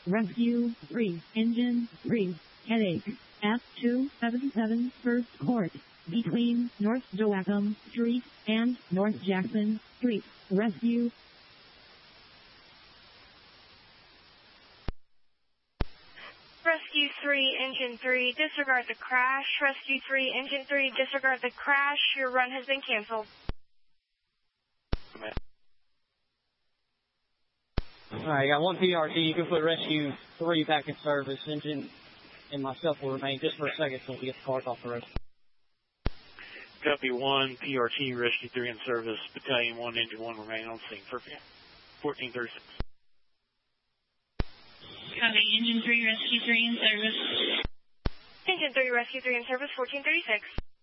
Rescue 3, Engine 3, headache, F277 First Court, between North Joachim Street and North Jackson Street. Rescue. Rescue 3, Engine 3, disregard the crash. Rescue 3, Engine 3, disregard the crash. Your run has been canceled. Alright, got one PRT. You can put Rescue 3 back in service. Engine and myself will remain just for a second until we get the cars off the road. Copy 1, PRT, Rescue 3 in service. Battalion 1, Engine 1 remain on scene for 1436. Copy, Engine 3, Rescue 3 in service. Engine 3, Rescue 3 in service, 1436.